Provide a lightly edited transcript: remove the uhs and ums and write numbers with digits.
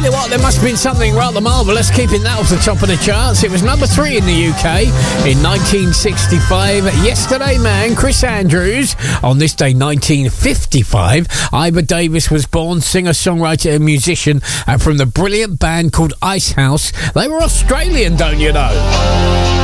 you what, there must have been something rather marvellous keeping that off the top of the charts. It was number 3 in the UK in 1965. Yesterday Man, Chris Andrews. On this day, 1955, Ivor Davis was born, singer, songwriter and musician from the brilliant band called Icehouse. They were Australian, don't you know?